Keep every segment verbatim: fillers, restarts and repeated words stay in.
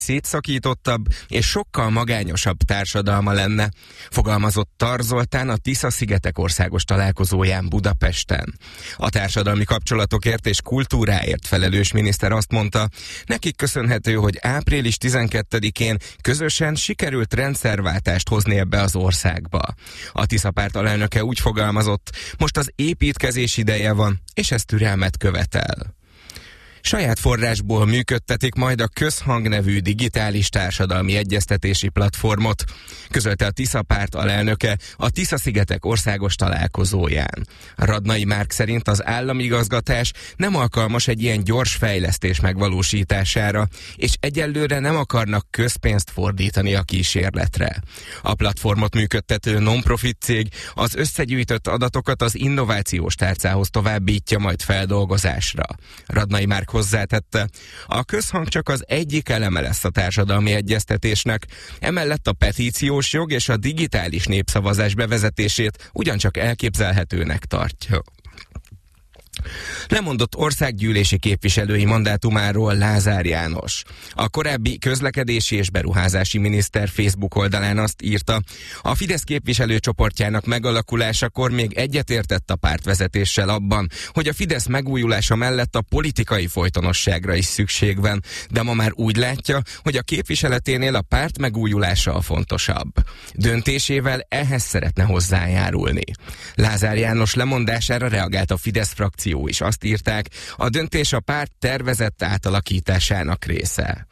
szétszakítottabb és sokkal magányosabb társadalma lenne, fogalmazott Tar Zoltán a Tisza-szigetek országos találkozóján Budapesten. A társadalmi kapcsolatokért és kultúráért felelős miniszter azt mondta, nekik köszönhető, hogy április tizenkettedikén közösen sikerült rendszerváltást hozni ebbe az országba. A Tisza párt alelnöke úgy fogalmazott, most az építkezés ideje van, és ez türelmet követel. Saját forrásból működtetik majd a Közhang nevű digitális társadalmi egyeztetési platformot, közölte a Tisza párt alelnöke a Tisza-szigetek országos találkozóján. Radnai Márk szerint az állami igazgatás nem alkalmas egy ilyen gyors fejlesztés megvalósítására, és egyelőre nem akarnak közpénzt fordítani a kísérletre. A platformot működtető non-profit cég az összegyűjtött adatokat az innovációs tárcához továbbítja majd feldolgozásra. Radnai Márk hozzátette, a Közhang csak az egyik eleme lesz a társadalmi egyeztetésnek, emellett a petíciós jog és a digitális népszavazás bevezetését ugyancsak elképzelhetőnek tartja. Lemondott országgyűlési képviselői mandátumáról Lázár János. A korábbi közlekedési és beruházási miniszter Facebook oldalán azt írta, a Fidesz képviselőcsoportjának megalakulásakor még egyetértett a pártvezetéssel abban, hogy a Fidesz megújulása mellett a politikai folytonosságra is szükség van, de ma már úgy látja, hogy a képviseleténél a párt megújulása a fontosabb. Döntésével ehhez szeretne hozzájárulni. Lázár János lemondására reagált a Fidesz frakció is. Azt írták, a döntés a párt tervezett átalakításának része.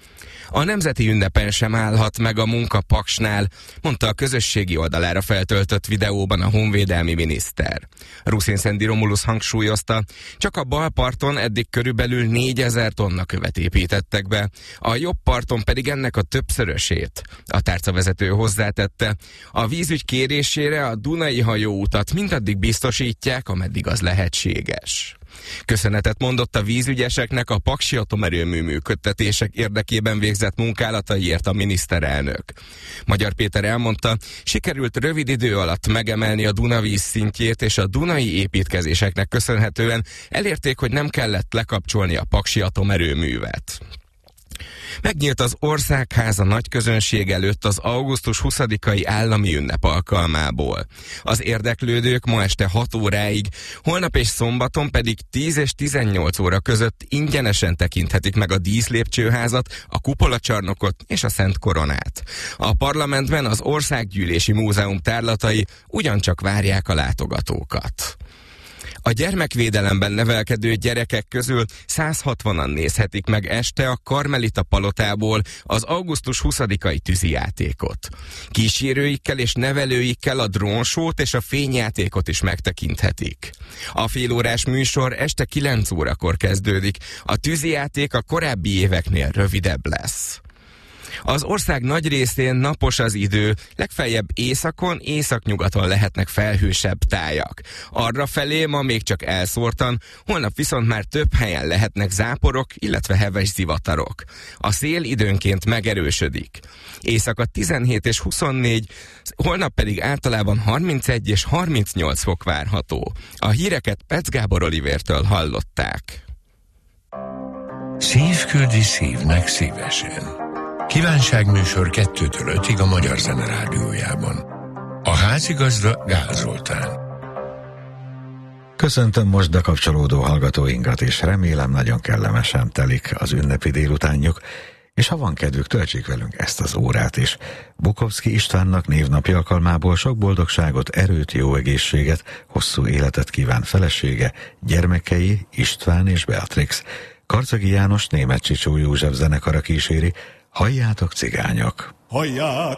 A nemzeti ünnepen sem állhat meg a munka Paksnál, mondta a közösségi oldalára feltöltött videóban a honvédelmi miniszter. Ruszin-Szendi Romulus hangsúlyozta, csak a bal parton eddig körülbelül négyezer tonna követ építettek be, a jobb parton pedig ennek a többszörösét. A tárcavezető hozzátette, a vízügy kérésére a Dunai hajóutat mindaddig biztosítják, ameddig az lehetséges. Köszönetet mondott a vízügyeseknek a paksi atomerőmű működtetések érdekében végzett munkálataiért a miniszterelnök. Magyar Péter elmondta, sikerült rövid idő alatt megemelni a Duna víz szintjét, és a dunai építkezéseknek köszönhetően elérték, hogy nem kellett lekapcsolni a paksi atomerőművet. Megnyílt az Országháza nagy közönség előtt az augusztus huszadikai állami ünnep alkalmából. Az érdeklődők ma este hat óráig, holnap és szombaton pedig tíz és tizennyolc óra között ingyenesen tekinthetik meg a díszlépcsőházat, a kupolacsarnokot és a Szent Koronát. A parlamentben az Országgyűlési Múzeum tárlatai ugyancsak várják a látogatókat. A gyermekvédelemben nevelkedő gyerekek közül száz hatvanan nézhetik meg este a Karmelita palotából az augusztus huszadikai tűzijátékot. Kísérőikkel és nevelőikkel a drónsót és a fényjátékot is megtekinthetik. A félórás műsor este kilenc órakor kezdődik, a tűzijáték a korábbi éveknél rövidebb lesz. Az ország nagy részén napos az idő, legfeljebb északon, északnyugaton lehetnek felhősebb tájak. Arrafelé ma még csak elszórtan, holnap viszont már több helyen lehetnek záporok, illetve heves zivatarok. A szél időnként megerősödik. Éjszaka tizenhét és huszonnégy, holnap pedig általában harmincegy és harmincnyolc fok várható. A híreket Pec Gábor Olivértől hallották. Szív küldi szívnek szívesen. Kívánságműsor kettőtől ötig a Magyar Zene Rádiójában. A házigazda Gál Zoltán. Köszöntöm most bekapcsolódó hallgatóinkat, és remélem nagyon kellemesen telik az ünnepi délutánjuk, és ha van kedvük, töltsék velünk ezt az órát is. Bukovszki Istvánnak névnapja alkalmából sok boldogságot, erőt, jó egészséget, hosszú életet kíván felesége, gyermekei István és Beatrix. Karcagi János Németh Csicsó József zenekara kíséri. Halljátok, cigányok! Hallják!